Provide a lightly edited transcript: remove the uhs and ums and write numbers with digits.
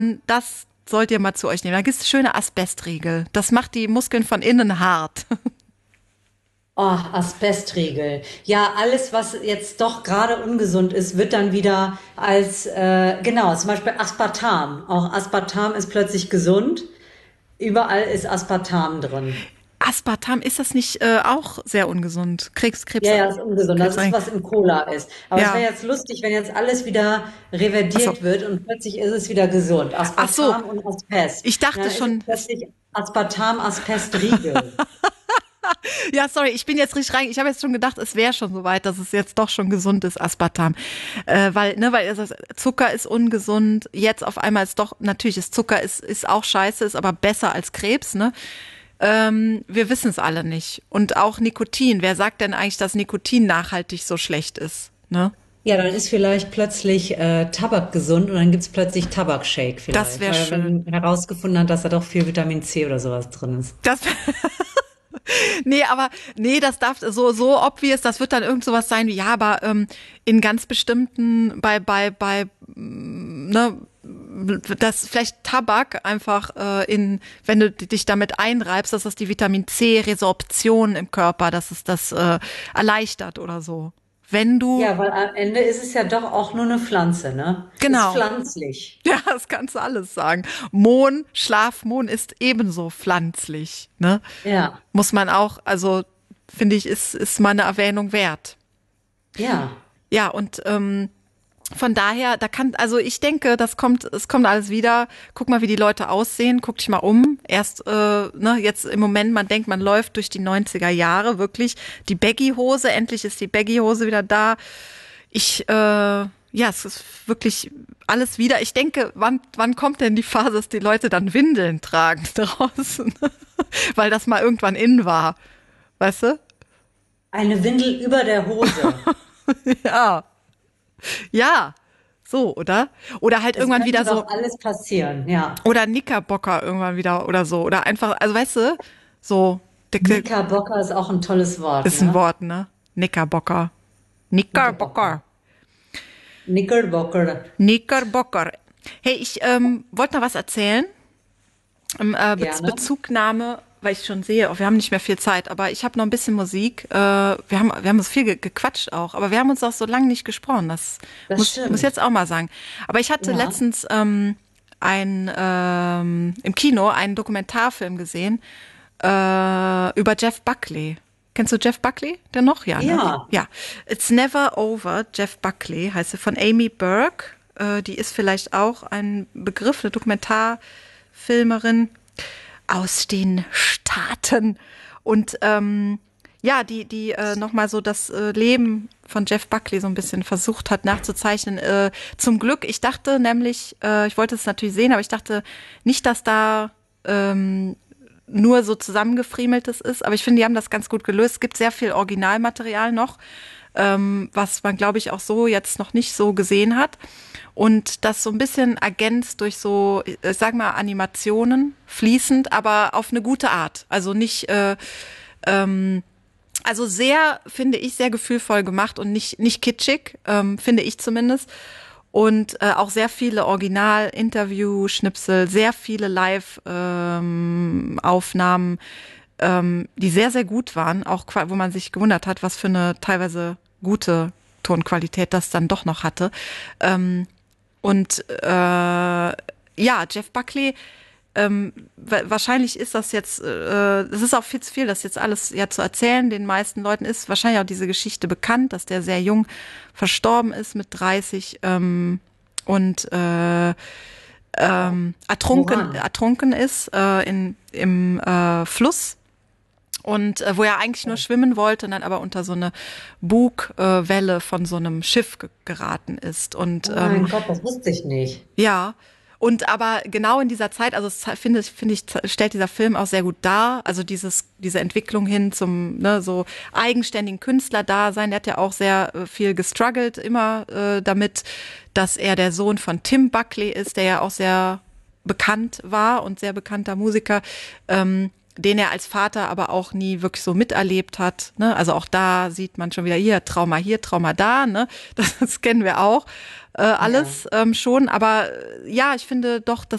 das sollt ihr mal zu euch nehmen. Da gibt's schöne Asbestriegel. Das macht die Muskeln von innen hart. Oh, Asbestriegel. Ja, alles, was jetzt doch gerade ungesund ist, wird dann wieder als, genau, zum Beispiel Aspartam. Auch Aspartam ist plötzlich gesund. Überall ist Aspartam drin. Aspartam, ist das nicht auch sehr ungesund? Ja, ja, ist ungesund. Das ist, Krebserregend. was in Cola ist. Aber es wäre Ja. jetzt lustig, wenn jetzt alles wieder Ach so. reverdiert wird und plötzlich ist es wieder gesund. Ach so. Aspartam und Asbest. Ich Und dachte dann ist es schon, plötzlich Aspartam-Aspestriegel. ja, sorry, ich bin jetzt richtig rein. Ich habe jetzt schon gedacht, es wäre schon so weit, dass es jetzt doch schon gesund ist, Aspartam. Weil Zucker ist ungesund. Jetzt auf einmal ist doch, natürlich ist Zucker ist auch scheiße, ist aber besser als Krebs, ne? Wir wissen es alle nicht. Und auch Nikotin. Wer sagt denn eigentlich, dass Nikotin nachhaltig so schlecht ist, ne? Ja, dann ist vielleicht plötzlich Tabak gesund und dann gibt's plötzlich Tabakshake Das vielleicht, wäre weil schön. man herausgefunden hat, dass da doch viel Vitamin C oder sowas drin ist. Das, nee, aber nee, das darf so obvious, das wird dann irgend sowas sein wie, ja, aber in ganz bestimmten, ne, dass vielleicht Tabak einfach wenn du dich damit einreibst, dass das die Vitamin C-Resorption im Körper, dass es das erleichtert oder so. Wenn du, Ja, weil am Ende ist es ja doch auch nur eine Pflanze, ne? Ist genau, pflanzlich. ja, das kannst du alles sagen. Schlafmohn ist ebenso pflanzlich, ne? Ja, Muss man auch, also finde ich, ist mal eine Erwähnung wert. ja. Ja, und von daher, also ich denke, es kommt alles wieder. Guck mal, wie die Leute aussehen, guck dich mal um. Erst, ne, jetzt im Moment, man denkt, man läuft durch die 90er Jahre, wirklich. Die Baggy-Hose, endlich ist die Baggy-Hose wieder da. Ja, es ist wirklich alles wieder. Ich denke, wann kommt denn die Phase, dass die Leute dann Windeln tragen draußen? Weil das mal irgendwann in war. Weißt du? Eine Windel über der Hose. Ja. Ja. So, oder? Oder halt Es irgendwann könnte wieder doch so, alles passieren, ja. oder Knickerbocker irgendwann wieder oder so. Oder einfach, also weißt du, so, dicke, Knickerbocker ist auch ein tolles Wort, ist ein ne? Wort, ne? Knickerbocker. Knickerbocker. Knickerbocker. Knickerbocker. Knickerbocker. Hey, ich wollte noch was erzählen. Gerne. Bezugnahme, weil ich schon sehe, wir haben nicht mehr viel Zeit, aber ich habe noch ein bisschen Musik. Wir haben uns viel gequatscht auch, aber wir haben uns auch so lange nicht gesprochen. Das Das muss stimmt. jetzt auch mal sagen. Aber ich hatte Ja. letztens im Kino einen Dokumentarfilm gesehen über Jeff Buckley. Kennst du Jeff Buckley? Der noch? Ja, ne? Ja. Ja. It's Never Over, Jeff Buckley, heißt sie, von Amy Burke. Die ist vielleicht auch ein Begriff, eine Dokumentarfilmerin aus den Staaten. Und ja, die nochmal so das Leben von Jeff Buckley so ein bisschen versucht hat nachzuzeichnen. Zum Glück, ich dachte nämlich, ich wollte es natürlich sehen, aber ich dachte nicht, dass da nur so zusammengefriemeltes ist. Aber ich finde, die haben das ganz gut gelöst. Es gibt sehr viel Originalmaterial noch, was man, glaube ich, auch so jetzt noch nicht so gesehen hat. Und das so ein bisschen ergänzt durch so, ich sag mal, Animationen, fließend, aber auf eine gute Art. Also nicht, also sehr, finde ich, sehr gefühlvoll gemacht und nicht kitschig, finde ich zumindest. Und auch sehr viele Original-Interview-Schnipsel, sehr viele Live-Aufnahmen, die sehr, sehr gut waren, auch wo man sich gewundert hat, was für eine teilweise gute Tonqualität das dann doch noch hatte. Und ja, Jeff Buckley, wahrscheinlich ist das jetzt, es ist auch viel zu viel, das jetzt alles ja zu erzählen. Den meisten Leuten ist wahrscheinlich auch diese Geschichte bekannt, dass der sehr jung verstorben ist mit 30 und Woran? ertrunken ist im Fluss. Und wo er eigentlich nur schwimmen wollte und dann aber unter so eine Bugwelle von so einem Schiff geraten ist. Und Oh mein Gott, das wusste ich nicht. ja, und aber genau in dieser Zeit, also finde ich, stellt dieser Film auch sehr gut dar, also diese Entwicklung hin zum, ne, so eigenständigen Künstler-Dasein. Der hat ja auch sehr viel gestruggelt, immer damit, dass er der Sohn von Tim Buckley ist, der ja auch sehr bekannt war und sehr bekannter Musiker. den er als Vater aber auch nie wirklich so miterlebt hat. Ne? Also auch da sieht man schon wieder hier, Trauma da. Ne? Das kennen wir auch alles schon. Aber ja, ich finde doch,